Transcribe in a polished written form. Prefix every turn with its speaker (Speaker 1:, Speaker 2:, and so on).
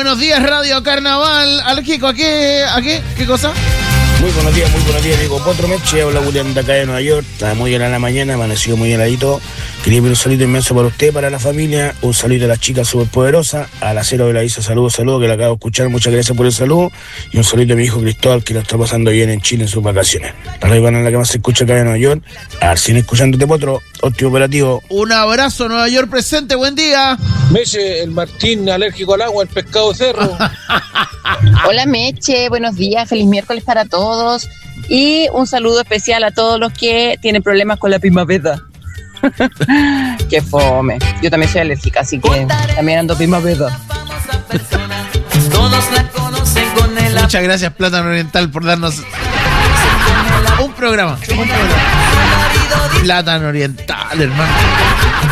Speaker 1: buenos días, Radio Carnaval. Alérgico, ¿a qué? ¿Qué cosa?
Speaker 2: Muy buenos días, digo Potro Meche, habla William de acá de Nueva York, estaba muy helada en la mañana, amaneció muy heladito, quería pedir un saludo inmenso para usted, para la familia, un saludo a la chica superpoderosa, a la Cero de la Isa, saludos, que la acabo de escuchar, muchas gracias por el saludo, y un saludo a mi hijo Cristóbal, que lo está pasando bien en Chile en sus vacaciones. La radio es la que más se escucha acá de Nueva York, al cine escuchándote Potro, óptimo operativo.
Speaker 1: Un abrazo, Nueva York presente, buen día.
Speaker 3: Meche, el Martín alérgico al agua, el pescado cerro.
Speaker 4: Hola Meche, buenos días, feliz miércoles para todos y un saludo especial a todos los que tienen problemas con la primavera. Qué fome, yo también soy alérgica, así que también ando primavera.
Speaker 1: Muchas gracias Plátano Oriental por darnos un programa. Plátano Oriental, hermano.